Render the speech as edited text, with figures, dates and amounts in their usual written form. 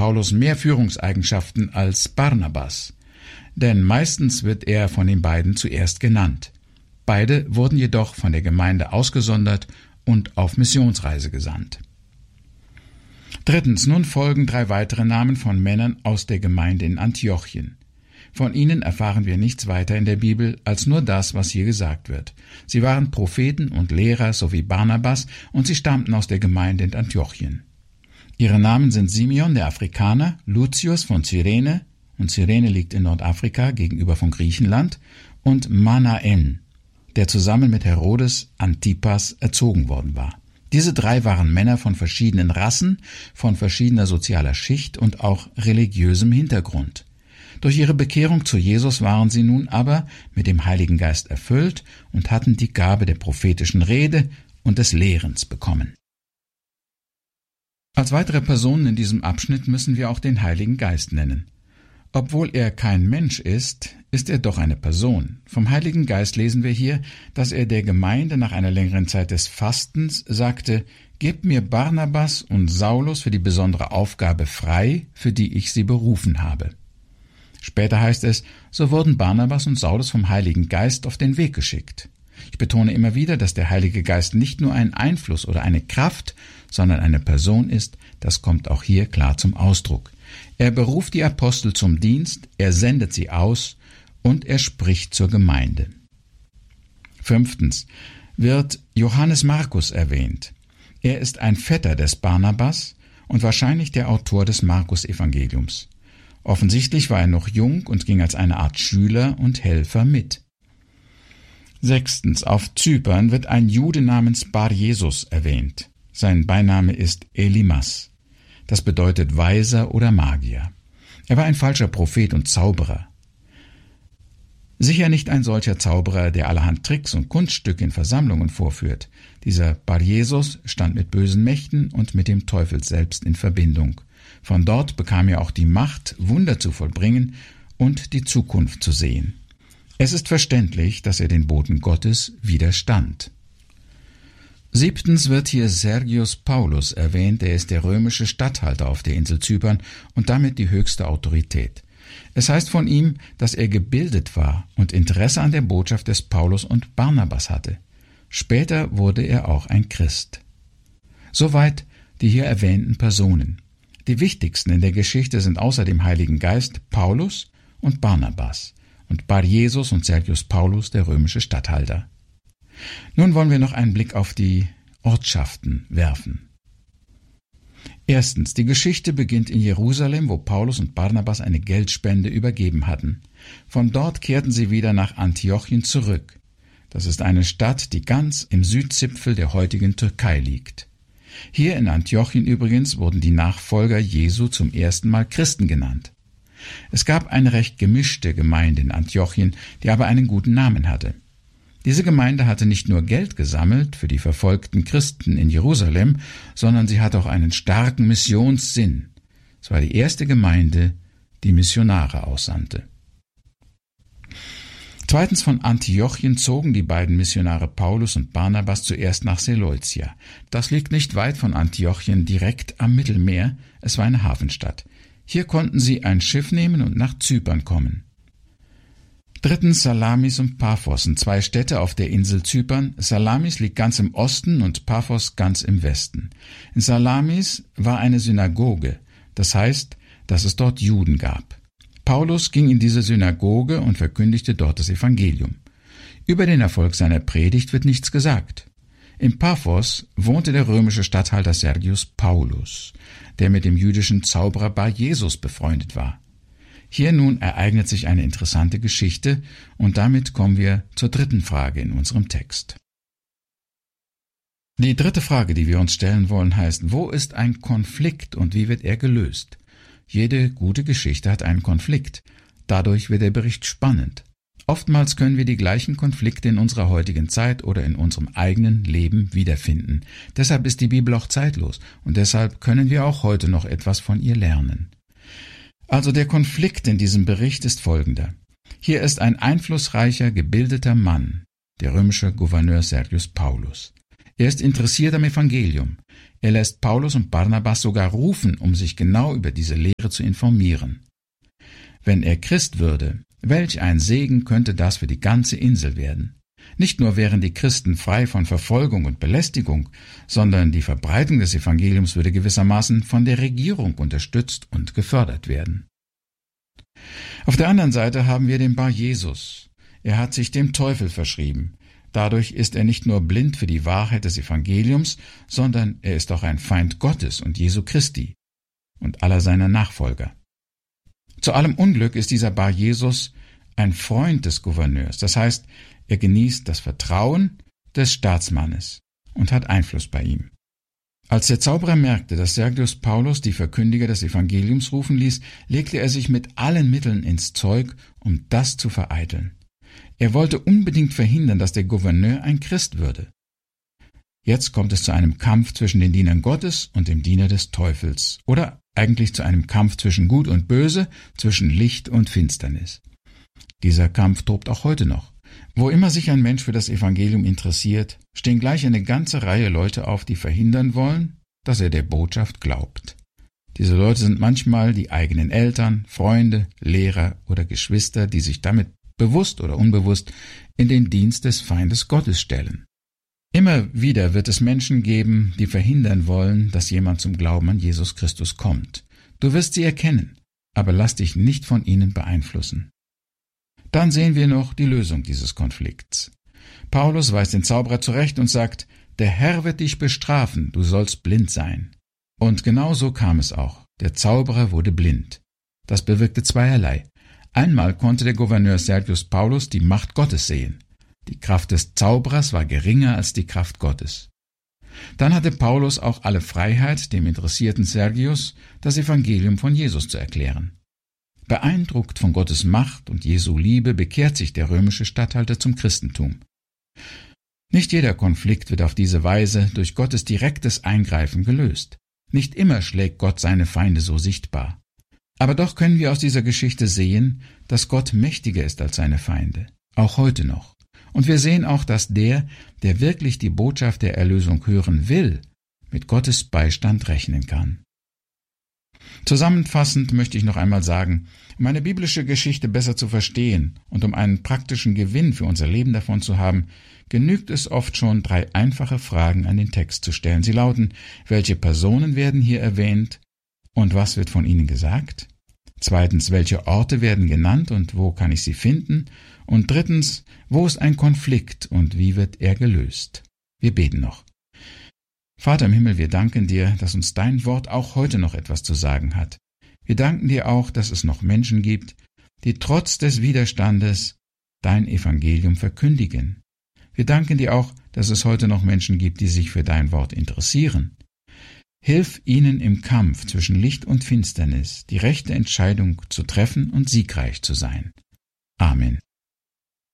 Paulus mehr Führungseigenschaften als Barnabas, denn meistens wird er von den beiden zuerst genannt. Beide wurden jedoch von der Gemeinde ausgesondert und auf Missionsreise gesandt. Drittens, nun folgen 3 weitere Namen von Männern aus der Gemeinde in Antiochien. Von ihnen erfahren wir nichts weiter in der Bibel als nur das, was hier gesagt wird. Sie waren Propheten und Lehrer sowie Barnabas und sie stammten aus der Gemeinde in Antiochien. Ihre Namen sind Simeon, der Afrikaner, Lucius von Cyrene, und Cyrene liegt in Nordafrika gegenüber von Griechenland, und Manaen, der zusammen mit Herodes Antipas erzogen worden war. Diese 3 waren Männer von verschiedenen Rassen, von verschiedener sozialer Schicht und auch religiösem Hintergrund. Durch ihre Bekehrung zu Jesus waren sie nun aber mit dem Heiligen Geist erfüllt und hatten die Gabe der prophetischen Rede und des Lehrens bekommen. Als weitere Personen in diesem Abschnitt müssen wir auch den Heiligen Geist nennen. Obwohl er kein Mensch ist, ist er doch eine Person. Vom Heiligen Geist lesen wir hier, dass er der Gemeinde nach einer längeren Zeit des Fastens sagte: Gebt mir Barnabas und Saulus für die besondere Aufgabe frei, für die ich sie berufen habe. Später heißt es, so wurden Barnabas und Saulus vom Heiligen Geist auf den Weg geschickt. Ich betone immer wieder, dass der Heilige Geist nicht nur ein Einfluss oder eine Kraft, sondern eine Person ist. Das kommt auch hier klar zum Ausdruck. Er beruft die Apostel zum Dienst, er sendet sie aus und er spricht zur Gemeinde. 5. wird Johannes Markus erwähnt. Er ist ein Vetter des Barnabas und wahrscheinlich der Autor des Markus-Evangeliums. Offensichtlich war er noch jung und ging als eine Art Schüler und Helfer mit. 6. auf Zypern wird ein Jude namens Bar-Jesus erwähnt. Sein Beiname ist Elimas. Das bedeutet Weiser oder Magier. Er war ein falscher Prophet und Zauberer. Sicher nicht ein solcher Zauberer, der allerhand Tricks und Kunststücke in Versammlungen vorführt. Dieser Bar-Jesus stand mit bösen Mächten und mit dem Teufel selbst in Verbindung. Von dort bekam er auch die Macht, Wunder zu vollbringen und die Zukunft zu sehen. Es ist verständlich, dass er den Boten Gottes widerstand. 7. wird hier Sergius Paulus erwähnt, er ist der römische Statthalter auf der Insel Zypern und damit die höchste Autorität. Es heißt von ihm, dass er gebildet war und Interesse an der Botschaft des Paulus und Barnabas hatte. Später wurde er auch ein Christ. Soweit die hier erwähnten Personen. Die wichtigsten in der Geschichte sind außer dem Heiligen Geist Paulus und Barnabas und Bar-Jesus und Sergius Paulus, der römische Statthalter. Nun wollen wir noch einen Blick auf die Ortschaften werfen. 1. Die Geschichte beginnt in Jerusalem, wo Paulus und Barnabas eine Geldspende übergeben hatten. Von dort kehrten sie wieder nach Antiochien zurück. Das ist eine Stadt, die ganz im Südzipfel der heutigen Türkei liegt. Hier in Antiochien übrigens wurden die Nachfolger Jesu zum ersten Mal Christen genannt. Es gab eine recht gemischte Gemeinde in Antiochien, die aber einen guten Namen hatte. Diese Gemeinde hatte nicht nur Geld gesammelt für die verfolgten Christen in Jerusalem, sondern sie hatte auch einen starken Missionssinn. Es war die erste Gemeinde, die Missionare aussandte. 2. von Antiochien zogen die beiden Missionare Paulus und Barnabas zuerst nach Seleucia. Das liegt nicht weit von Antiochien, direkt am Mittelmeer. Es war eine Hafenstadt. Hier konnten sie ein Schiff nehmen und nach Zypern kommen. 3. Salamis und Paphos sind 2 Städte auf der Insel Zypern. Salamis liegt ganz im Osten und Paphos ganz im Westen. In Salamis war eine Synagoge, das heißt, dass es dort Juden gab. Paulus ging in diese Synagoge und verkündigte dort das Evangelium. Über den Erfolg seiner Predigt wird nichts gesagt. In Paphos wohnte der römische Statthalter Sergius Paulus, der mit dem jüdischen Zauberer Bar-Jesus befreundet war. Hier nun ereignet sich eine interessante Geschichte und damit kommen wir zur 3. Frage in unserem Text. Die 3. Frage, die wir uns stellen wollen, heißt: Wo ist ein Konflikt und wie wird er gelöst? Jede gute Geschichte hat einen Konflikt. Dadurch wird der Bericht spannend. Oftmals können wir die gleichen Konflikte in unserer heutigen Zeit oder in unserem eigenen Leben wiederfinden. Deshalb ist die Bibel auch zeitlos und deshalb können wir auch heute noch etwas von ihr lernen. Also der Konflikt in diesem Bericht ist folgender. Hier ist ein einflussreicher, gebildeter Mann, der römische Gouverneur Sergius Paulus. Er ist interessiert am Evangelium. Er lässt Paulus und Barnabas sogar rufen, um sich genau über diese Lehre zu informieren. Wenn er Christ würde, welch ein Segen könnte das für die ganze Insel werden. Nicht nur wären die Christen frei von Verfolgung und Belästigung, sondern die Verbreitung des Evangeliums würde gewissermaßen von der Regierung unterstützt und gefördert werden. Auf der anderen Seite haben wir den Bar-Jesus. Er hat sich dem Teufel verschrieben. Dadurch ist er nicht nur blind für die Wahrheit des Evangeliums, sondern er ist auch ein Feind Gottes und Jesu Christi und aller seiner Nachfolger. Zu allem Unglück ist dieser Bar-Jesus ein Freund des Gouverneurs, das heißt, er genießt das Vertrauen des Staatsmannes und hat Einfluss bei ihm. Als der Zauberer merkte, dass Sergius Paulus die Verkündiger des Evangeliums rufen ließ, legte er sich mit allen Mitteln ins Zeug, um das zu vereiteln. Er wollte unbedingt verhindern, dass der Gouverneur ein Christ würde. Jetzt kommt es zu einem Kampf zwischen den Dienern Gottes und dem Diener des Teufels, oder eigentlich zu einem Kampf zwischen Gut und Böse, zwischen Licht und Finsternis. Dieser Kampf tobt auch heute noch. Wo immer sich ein Mensch für das Evangelium interessiert, stehen gleich eine ganze Reihe Leute auf, die verhindern wollen, dass er der Botschaft glaubt. Diese Leute sind manchmal die eigenen Eltern, Freunde, Lehrer oder Geschwister, die sich damit bewusst oder unbewusst in den Dienst des Feindes Gottes stellen. Immer wieder wird es Menschen geben, die verhindern wollen, dass jemand zum Glauben an Jesus Christus kommt. Du wirst sie erkennen, aber lass dich nicht von ihnen beeinflussen. Dann sehen wir noch die Lösung dieses Konflikts. Paulus weist den Zauberer zurecht und sagt, der Herr wird dich bestrafen, du sollst blind sein. Und genau so kam es auch. Der Zauberer wurde blind. Das bewirkte zweierlei. Einmal konnte der Gouverneur Sergius Paulus die Macht Gottes sehen. Die Kraft des Zauberers war geringer als die Kraft Gottes. Dann hatte Paulus auch alle Freiheit, dem interessierten Sergius das Evangelium von Jesus zu erklären. Beeindruckt von Gottes Macht und Jesu Liebe bekehrt sich der römische Statthalter zum Christentum. Nicht jeder Konflikt wird auf diese Weise durch Gottes direktes Eingreifen gelöst. Nicht immer schlägt Gott seine Feinde so sichtbar. Aber doch können wir aus dieser Geschichte sehen, dass Gott mächtiger ist als seine Feinde, auch heute noch. Und wir sehen auch, dass der wirklich die Botschaft der Erlösung hören will, mit Gottes Beistand rechnen kann. Zusammenfassend möchte ich noch einmal sagen, um eine biblische Geschichte besser zu verstehen und um einen praktischen Gewinn für unser Leben davon zu haben, genügt es oft schon, 3 einfache Fragen an den Text zu stellen. Sie lauten, welche Personen werden hier erwähnt und was wird von ihnen gesagt? 2. welche Orte werden genannt und wo kann ich sie finden? Und 3. wo ist ein Konflikt und wie wird er gelöst? Wir beten noch. Vater im Himmel, wir danken dir, dass uns dein Wort auch heute noch etwas zu sagen hat. Wir danken dir auch, dass es noch Menschen gibt, die trotz des Widerstandes dein Evangelium verkündigen. Wir danken dir auch, dass es heute noch Menschen gibt, die sich für dein Wort interessieren. Hilf ihnen im Kampf zwischen Licht und Finsternis, die rechte Entscheidung zu treffen und siegreich zu sein. Amen.